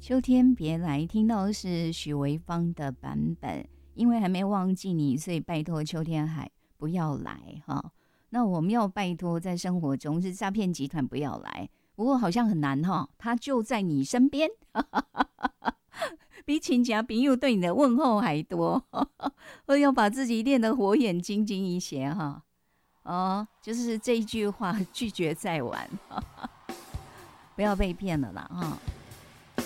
秋天别来，听到的是许维芳的版本。因为还没忘记你，所以拜托秋天海不要来哈。那我们要拜托在生活中是诈骗集团不要来，不过好像很难哈，他就在你身边，比亲戚朋友对你的问候还多，我要把自己练得火眼金睛一些哈。哦，就是这一句话，拒绝再玩，不要被骗了啦哈。